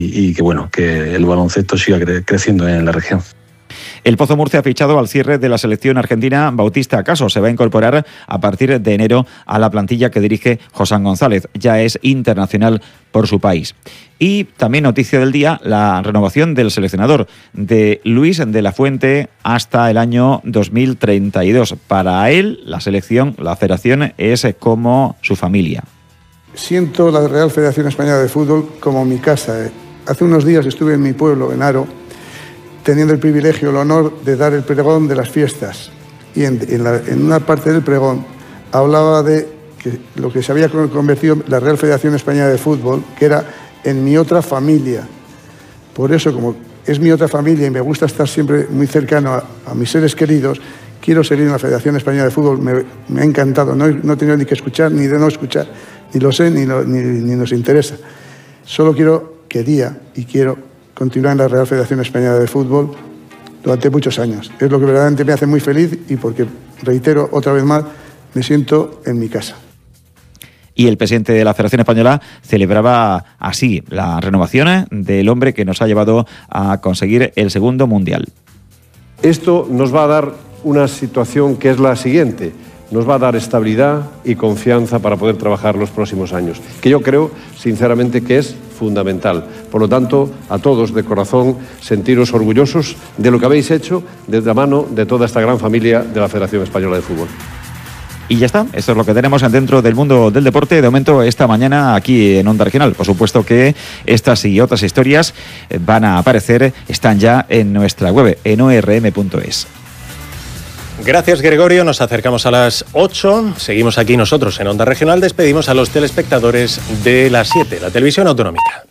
y que bueno, que el baloncesto siga creciendo en la región. El Pozo Murcia ha fichado al cierre de la selección argentina Bautista Caso. Se va a incorporar a partir de enero a la plantilla que dirige Josán González. Ya es internacional por su país. Y también noticia del día, la renovación del seleccionador de Luis de la Fuente hasta el año 2032. Para él, la selección, la federación, es como su familia. Siento la Real Federación Española de Fútbol como mi casa. Hace unos días estuve en mi pueblo, en Haro, teniendo el privilegio, el honor de dar el pregón de las fiestas. Y en una parte del pregón hablaba de que lo que se había convertido la Real Federación Española de Fútbol, que era en mi otra familia. Por eso, como es mi otra familia y me gusta estar siempre muy cercano a mis seres queridos, quiero seguir en la Federación Española de Fútbol. Me ha encantado, no he tenido ni que escuchar ni de no escuchar, ni lo sé ni nos interesa. Solo quiero continuar en la Real Federación Española de Fútbol durante muchos años. Es lo que verdaderamente me hace muy feliz y porque, reitero otra vez más, me siento en mi casa. Y el presidente de la Federación Española celebraba así la renovación del hombre que nos ha llevado a conseguir el segundo mundial. Esto nos va a dar una situación que es la siguiente. Nos va a dar estabilidad y confianza para poder trabajar los próximos años, que yo creo, sinceramente, que es fundamental. Por lo tanto, a todos, de corazón, sentiros orgullosos de lo que habéis hecho de la mano de toda esta gran familia de la Federación Española de Fútbol. Y ya está, esto es lo que tenemos dentro del mundo del deporte, de momento esta mañana aquí en Onda Regional. Por supuesto que estas y otras historias van a aparecer, están ya en nuestra web, en orm.es. Gracias, Gregorio. Nos acercamos a las 8. Seguimos aquí nosotros en Onda Regional. Despedimos a los telespectadores de las 7, la televisión autonómica.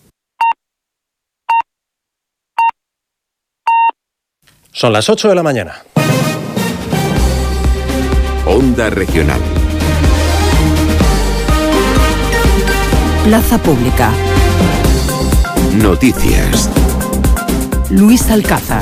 Son las 8 de la mañana. Onda Regional. Plaza Pública. Noticias. Luis Alcázar.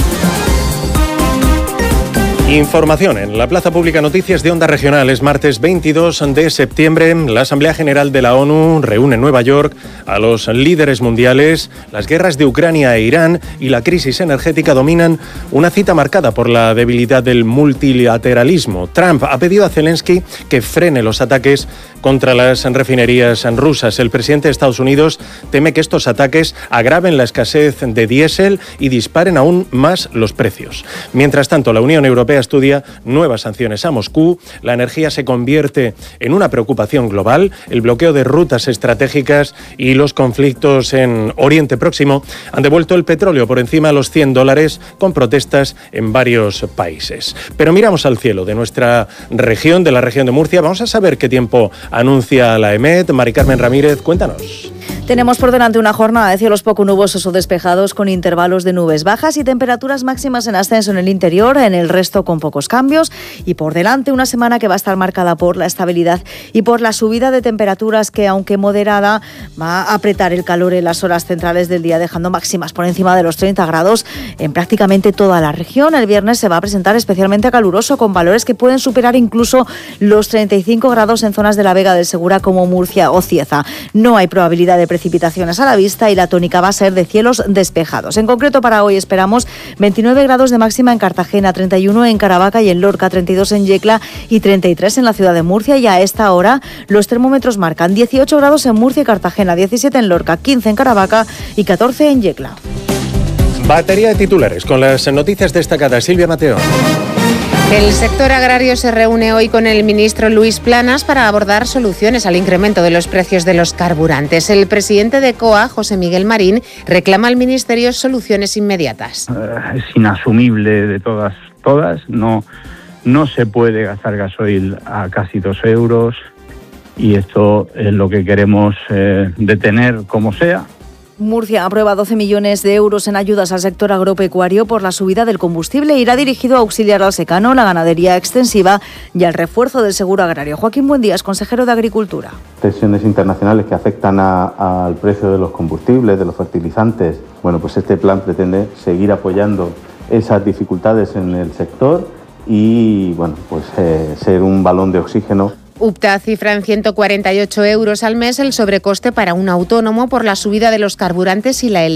Información en la Plaza Pública, noticias de Onda Regional. Es martes 22 de septiembre. La Asamblea General de la ONU reúne en Nueva York a los líderes mundiales. Las guerras de Ucrania e Irán y la crisis energética dominan una cita marcada por la debilidad del multilateralismo. Trump ha pedido a Zelensky que frene los ataques contra las refinerías rusas. El presidente de Estados Unidos teme que estos ataques agraven la escasez de diésel y disparen aún más los precios. Mientras tanto, la Unión Europea estudia nuevas sanciones a Moscú. La energía se convierte en una preocupación global. El bloqueo de rutas estratégicas y los conflictos en Oriente Próximo han devuelto el petróleo por encima de los $100 con protestas en varios países. Pero miramos al cielo de nuestra región, de la región de Murcia. Vamos a saber qué tiempo anuncia la EMET. Mari Carmen Ramírez, cuéntanos. Tenemos por delante una jornada de cielos poco nubosos o despejados con intervalos de nubes bajas y temperaturas máximas en ascenso en el interior, en el resto con pocos cambios, y por delante una semana que va a estar marcada por la estabilidad y por la subida de temperaturas que, aunque moderada, va a apretar el calor en las horas centrales del día, dejando máximas por encima de los 30 grados en prácticamente toda la región. El viernes se va a presentar especialmente caluroso, con valores que pueden superar incluso los 35 grados en zonas de la Vega del Segura como Murcia o Cieza. No hay probabilidad de precipitaciones a la vista y la tónica va a ser de cielos despejados. En concreto, para hoy esperamos 29 grados de máxima en Cartagena, 31 en Caravaca y en Lorca, 32 en Yecla y 33 en la ciudad de Murcia. Y a esta hora los termómetros marcan 18 grados en Murcia y Cartagena, 17 en Lorca, 15 en Caravaca y 14 en Yecla. Batería de titulares con las noticias destacadas. Silvia Mateo. El sector agrario se reúne hoy con el ministro Luis Planas para abordar soluciones al incremento de los precios de los carburantes. El presidente de COA, José Miguel Marín, reclama al ministerio soluciones inmediatas. Es inasumible de todas. No se puede gastar gasoil a casi 2 euros y esto es lo que queremos detener como sea. Murcia aprueba 12 millones de euros en ayudas al sector agropecuario por la subida del combustible. Irá dirigido a auxiliar al secano, la ganadería extensiva y al refuerzo del seguro agrario. Joaquín Buendías, consejero de Agricultura. Tensiones internacionales que afectan al precio de los combustibles, de los fertilizantes. Bueno, pues este plan pretende seguir apoyando esas dificultades en el sector y, bueno, pues ser un balón de oxígeno UPTA cifra en 148 euros al mes el sobrecoste para un autónomo por la subida de los carburantes y la